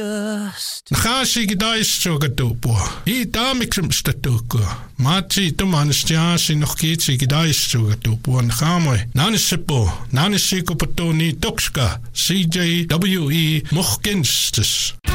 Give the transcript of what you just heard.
Nakashi gidaischo gatupo. I damikrim statuko. Machi tumanstiashi nochkichi gidaischo gatupo. Nakamoy. Nanisipo. Nanisiko patoni tukska. CJWE Mochkinstes.